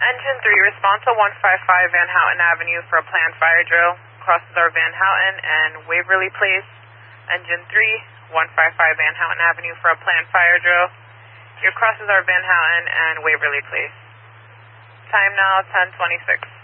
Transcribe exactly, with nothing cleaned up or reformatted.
Engine three, respond to one five five Van Houten Avenue for a planned fire drill. Crosses are Van Houten and Waverly Place. Engine three, one five five Van Houten Avenue for a planned fire drill. Your crosses are Van Houten and Waverly Place. Time now ten twenty-six.